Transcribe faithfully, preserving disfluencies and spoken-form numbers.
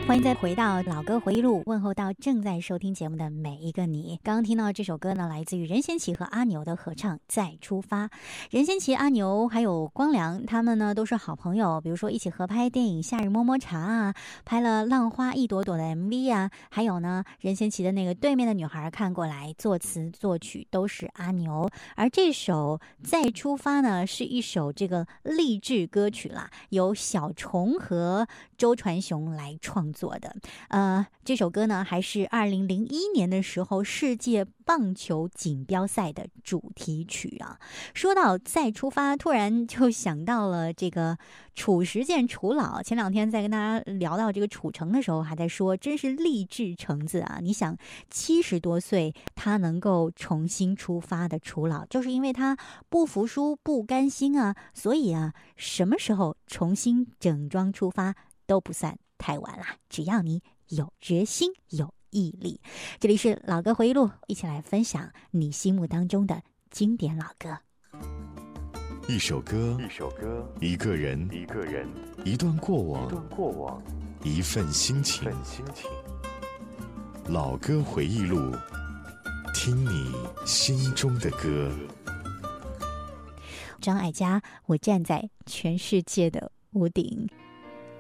欢迎再回到老歌回忆录，问候到正在收听节目的每一个你。刚刚听到这首歌呢，来自于任贤齐和阿牛的合唱《再出发》。任贤齐、阿牛还有光良，他们呢都是好朋友，比如说一起合拍电影《夏日么么茶》啊，拍了《浪花一朵朵》的 M V 啊，还有呢任贤齐的那个《对面的女孩看过来》，作词作曲都是阿牛。而这首《再出发》呢，是一首这个励志歌曲啦，由小虫和周传雄来创作的。呃，这首歌呢，还是二零零一年的时候世界棒球锦标赛的主题曲啊。说到再出发，突然就想到了这个褚时健褚老。前两天在跟大家聊到这个褚橙的时候，还在说，真是励志橙子啊！你想，七十多岁他能够重新出发的褚老，就是因为他不服输、不甘心啊，所以啊，什么时候重新整装出发都不算太晚啦，只要你有决心、有毅力。这里是老歌回忆录，一起来分享你心目当中的经典老歌。 一首歌， 一首歌， 一个人， 一个人， 一段过往， 一段过往， 一份心情。 份心情。 老歌回忆录，听你心中的歌。 张艾嘉，我站在全世界的屋顶。